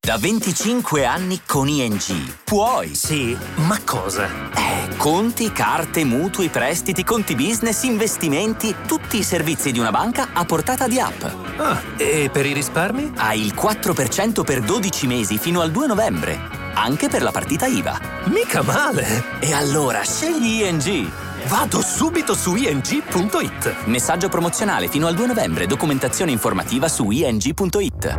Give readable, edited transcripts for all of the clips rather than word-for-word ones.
Da 25 anni con ING puoi. Sì, ma cosa? Conti, carte, mutui, prestiti, conti business, investimenti, tutti i servizi di una banca a portata di app. Ah, e per i risparmi? Hai il 4% per 12 mesi fino al 2 novembre, anche per la partita IVA. Mica male! E allora scegli ING. Vado subito su ing.it. Messaggio promozionale fino al 2 novembre, documentazione informativa su ing.it.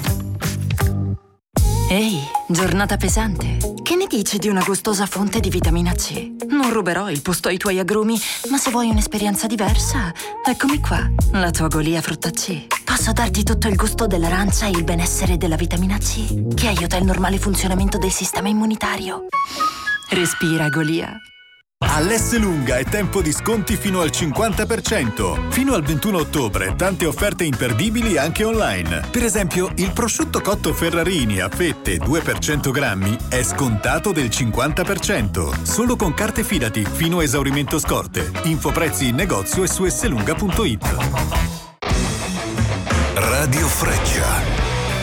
Ehi, giornata pesante. Che ne dici di una gustosa fonte di vitamina C? Non ruberò il posto ai tuoi agrumi, ma se vuoi un'esperienza diversa, eccomi qua, la tua Golia frutta C. Posso darti tutto il gusto dell'arancia e il benessere della vitamina C, che aiuta il normale funzionamento del sistema immunitario. Respira, Golia. All'Esselunga è tempo di sconti fino al 50%. Fino al 21 ottobre, tante offerte imperdibili anche online. Per esempio, il prosciutto cotto Ferrarini a fette 2 per 100 grammi è scontato del 50%. Solo con carte Fidati, fino a esaurimento scorte. Info prezzi in negozio e su esselunga.it. Radio Freccia.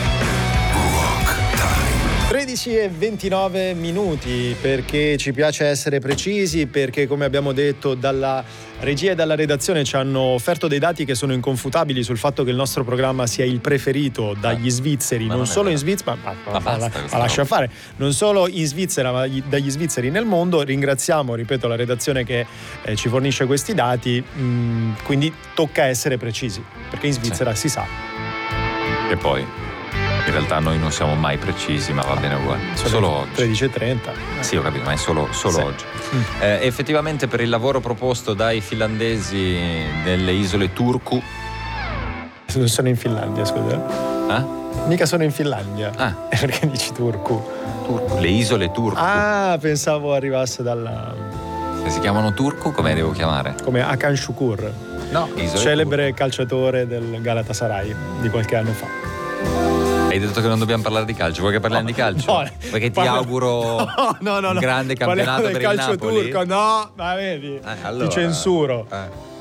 13:29 perché ci piace essere precisi, perché come abbiamo detto dalla regia e dalla redazione ci hanno offerto dei dati che sono inconfutabili sul fatto che il nostro programma sia il preferito dagli svizzeri, non solo in Svizzera, ma lascia fare, non solo in Svizzera ma dagli svizzeri nel mondo. Ringraziamo, ripeto, la redazione che ci fornisce questi dati, quindi tocca essere precisi perché in Svizzera si sa. E poi in realtà noi non siamo mai precisi, ma va bene uguale. Solo oggi. 13:30. Sì, ho capito, ma è solo oggi. Effettivamente per il lavoro proposto dai finlandesi nelle isole Turku. Non sono in Finlandia, scusa. Mica sono in Finlandia. Perché dici Turku? Le isole Turku. Pensavo arrivasse dalla... Se si chiamano Turku, come devo chiamare? Come Hakan Şükür. No, isole celebre Turku. Calciatore del Galatasaray di qualche anno fa. Hai detto che non dobbiamo parlare di calcio, vuoi che parliamo di calcio? No, perché ti auguro un grande campionato per il Napoli. Calcio turco, no, ma vedi, allora, ti censuro.